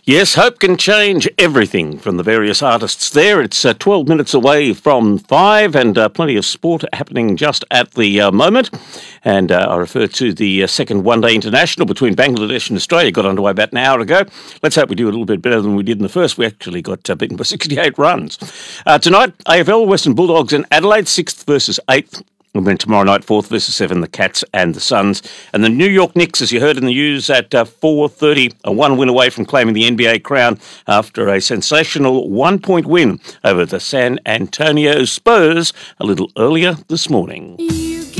Yes, hope can change everything from the various artists there. It's 12 minutes away from 5 and plenty of sport happening just at the moment. And I refer to the second one-day international between Bangladesh and Australia. Got underway about an hour ago. Let's hope we do a little bit better than we did in the first. We actually got beaten by 68 runs. Tonight, AFL, Western Bulldogs and Adelaide, 6th versus 8th. And then tomorrow night, 4th versus 7, the Cats and the Suns. And the New York Knicks, as you heard in the news, at 4:30, a one win away from claiming the NBA crown after a sensational 1-point win over the San Antonio Spurs a little earlier this morning.